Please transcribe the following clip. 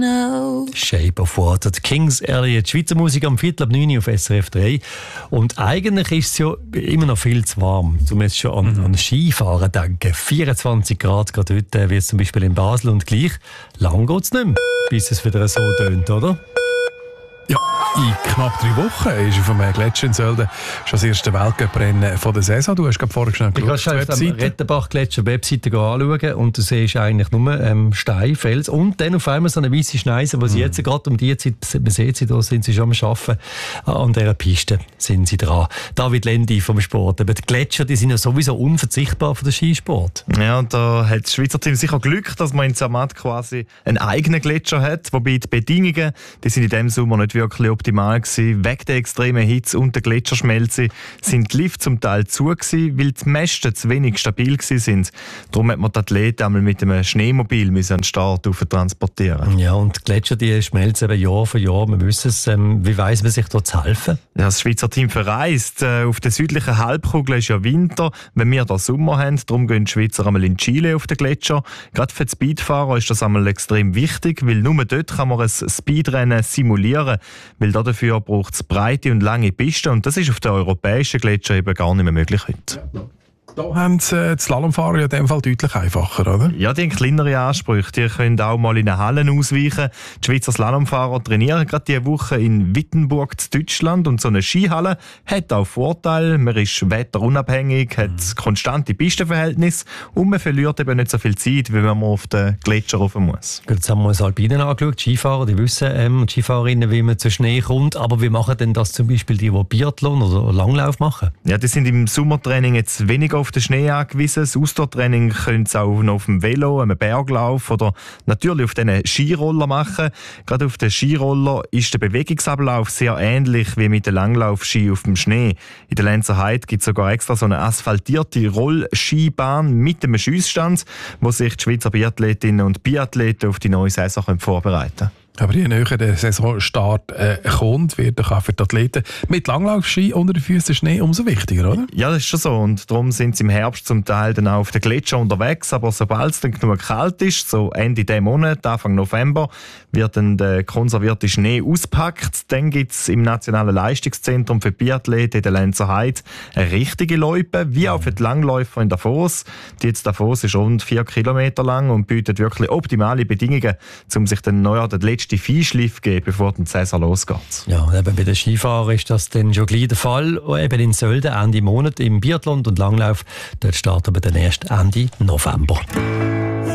Shape of Water, die Kings Elliot, Schweizer Musik am 8:45 auf SRF 3. Und eigentlich ist es ja immer noch viel zu warm, zumindest schon an Skifahren denken. 24 Grad gerade heute, wie es zum Beispiel in Basel, und gleich lang geht es nicht mehr, bis es wieder so tönt, oder? Ja, in knapp 3 Wochen ist vom Gletscher in Sölden schon das erste Weltcuprennen von der Saison. Du hast gerade vorher schnell geschaut. Ich kann auf der Rettenbach-Gletscher-Webseite anschauen und du siehst eigentlich nur Stein, Fels und dann auf einmal so eine weisse Schneise, die sie jetzt gerade um die Zeit, man sieht sie da, sind sie schon am Arbeiten, an dieser Piste sind sie dran. David Lendi vom Sport. Aber die Gletscher, die sind ja sowieso unverzichtbar für den Skisport. Ja, und da hat das Schweizer Team sicher Glück, dass man in Zermatt quasi einen eigenen Gletscher hat, wobei die Bedingungen, die sind in diesem Sommer nicht wirklich optimal gewesen. Wegen der extremen Hitze und der Gletscherschmelze sind die Lifte zum Teil zu gewesen, weil die Mäste zu wenig stabil sind. Darum hat man die Athleten einmal mit einem Schneemobil an den Start transportieren. Ja, und die Gletscher, die schmelzen eben Jahr für Jahr. Wir wissen es. Wie weiss man sich da zu helfen? Ja, das Schweizer Team verreist. Auf der südlichen Halbkugel ist ja Winter, wenn wir da Sommer haben. Darum gehen die Schweizer einmal in Chile auf den Gletscher. Gerade für die Speedfahrer ist das einmal extrem wichtig, weil nur dort kann man ein Speedrennen simulieren. Weil dafür braucht es breite und lange Pisten und das ist auf den europäischen Gletschern eben gar nicht mehr möglich heute. Da haben die Slalomfahrer ja in dem Fall deutlich einfacher, oder? Ja, die haben kleinere Ansprüche. Die können auch mal in den Hallen ausweichen. Die Schweizer Slalomfahrer trainieren gerade diese Woche in Wittenburg in Deutschland und so eine Skihalle hat auch Vorteile. Man ist wetterunabhängig, hat konstante Pistenverhältnisse und man verliert eben nicht so viel Zeit, wie wenn man auf den Gletscher rauf muss. Jetzt haben wir uns Alpinen angeschaut. Die Skifahrer, die wissen, die Skifahrerinnen, wie man zu Schnee kommt. Aber wie machen denn das zum Beispiel die Biathlon oder Langlauf machen? Ja, die sind im Sommertraining jetzt weniger auf den Schnee angewiesen. Das Ausdauertraining können sie auch noch auf dem Velo, einem Berglauf oder natürlich auf diesen Skiroller machen. Gerade auf den Skiroller ist der Bewegungsablauf sehr ähnlich wie mit den Langlaufski auf dem Schnee. In der Lenzer Heide gibt es sogar extra so eine asphaltierte Rollskibahn mit einem Schiessstand, wo sich die Schweizer Biathletinnen und Biathleten auf die neue Saison vorbereiten können. Aber je näher der Saisonstart kommt, wird auch für die Athleten mit Langlaufski unter den Füßen Schnee umso wichtiger, oder? Ja, das ist schon so. Und darum sind sie im Herbst zum Teil dann auch auf den Gletscher unterwegs. Aber sobald es dann genug kalt ist, so Ende diesen Monat, Anfang November, wird dann der konservierte Schnee ausgepackt. Dann gibt es im Nationalen Leistungszentrum für Biathleten in der Lenzer Heide eine richtige Loipe, wie auch für die Langläufer in Davos. Die jetzt Davos ist rund 4 Kilometer lang und bietet wirklich optimale Bedingungen, um sich dann neu den letzten Feinschliff geben, bevor die Saison losgeht. Ja, eben bei den Skifahrern ist das dann schon gleich der Fall. Eben in Sölden Ende Monat im Biathlon und Langlauf. Dort starten wir dann erst Ende November.